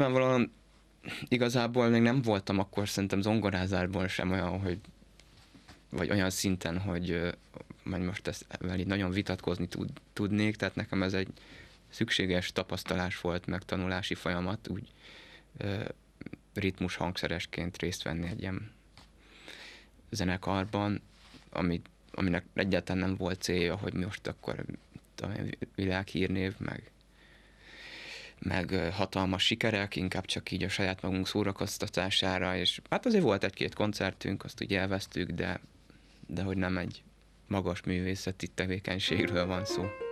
Valóan igazából még nem voltam akkor szerintem zongorázásból sem olyan, hogy vagy olyan szinten, hogy most ezt így nagyon vitatkozni tudnék, tehát nekem ez egy szükséges tapasztalás volt, meg tanulási folyamat, úgy ritmus hangszeresként részt venni egy ilyen zenekarban, aminek egyáltalán nem volt célja, hogy most akkor világhírnév, meg hatalmas sikerek, inkább csak így a saját magunk szórakoztatására, és hát azért volt egy-két koncertünk, azt úgy élveztük, de hogy nem egy magas művészeti tevékenységről van szó.